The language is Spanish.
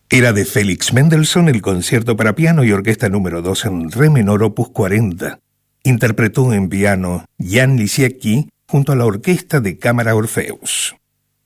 Era de Félix Mendelssohn el concierto para piano y orquesta número 2 en re menor opus 40. Interpretó en piano Jan Lisiecki junto a la orquesta de cámara Orfeus.